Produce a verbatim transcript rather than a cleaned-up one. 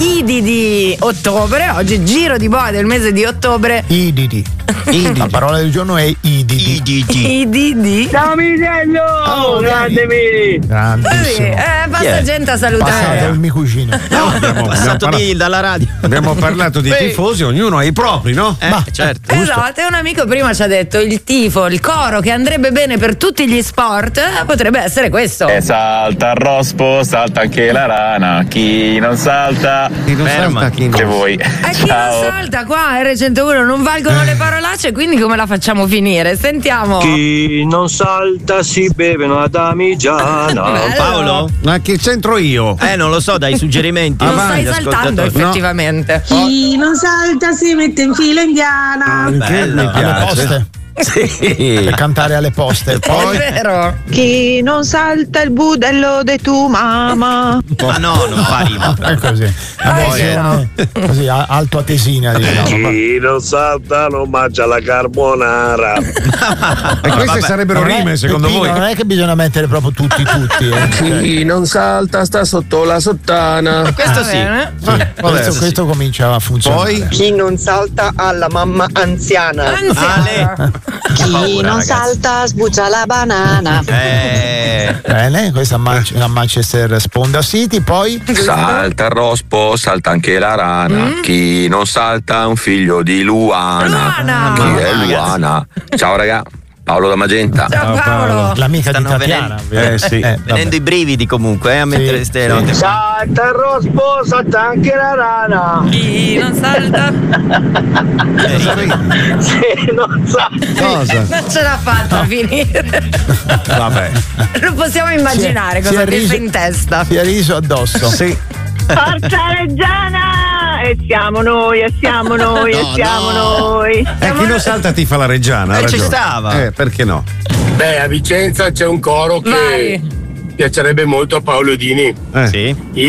Idi di ottobre, oggi è giro di boa del mese di ottobre. Ididi. Ididi. La parola del giorno è ididi. Ididi. Ididi. Ciao Misello! Oh, grande Miri! Così, eh, passa Yeah. gente a salutare. Passato il mio cugino. No, abbiamo passato abbiamo di, dalla radio. Abbiamo parlato di Sì. tifosi, ognuno ha i propri, no? Eh, Ma- certo. Esatto, e un amico prima ci ha detto il tifo, il coro che andrebbe bene per tutti gli sport, eh, potrebbe essere questo. E salta il rospo, salta anche la rana. Chi non salta, Chi non Ferma. salta, chi che non. voi. E chi non Ciao. salta qua, R centouno, non valgono le parolacce, quindi come la facciamo finire? Sentiamo. Chi non salta si beve una damigiana. Bello. Paolo? Ma che c'entro io? Eh, non lo so, dai suggerimenti. Non Avanti, stai saltando ascoltatori. effettivamente. Chi non salta si mette in fila indiana. Che bello. mi Alle piace. poste. Sì. Per cantare alle poste. È Poi vero. Chi non salta il budello de tu mamma. Ma no, non fa rima. è così. La versione così a- alto a tesina, diciamo. Chi non salta non mangia la carbonara. E queste vabbè. sarebbero Non è- rime, secondo Peppino, voi? Non è che bisogna mettere proprio tutti tutti. Eh. Chi non salta sta sotto la sottana. Questo Va sì. bene. Questo, questo comincia a funzionare. Poi Chi non salta alla mamma anziana. Anziano. Chi paura, non ragazzi. salta sbuccia la banana. Eh, Bene, questa a, Man- a Manchester Sponda City. Poi Salta il rospo, salta anche la rana. Chi non salta è un figlio di Luana. Luana. Chi è Luana? Ciao raga, Paolo da Magenta. Ciao Paolo. l'amica di Stanno Tatiana. Eh, sì. vabbè. venendo i brividi comunque, eh, a mettere Sì, ste sì. note. Salta il rospo, salta anche la rana. Chi non salta Chi non salta. Cosa? non ce l'ha fatta a finire. Vabbè. Lo possiamo immaginare Si è- cosa si è pensa riso- in testa. Si è riso addosso. Sì. Forza Reggiana! E siamo noi, e siamo noi, e siamo noi. Eh, chi non salta ti fa la reggiana. ha Eh, ci ragione. stava. Eh, perché no? Beh, a Vicenza c'è un coro che Vai. piacerebbe molto a Paolo Dini. Eh. Sì.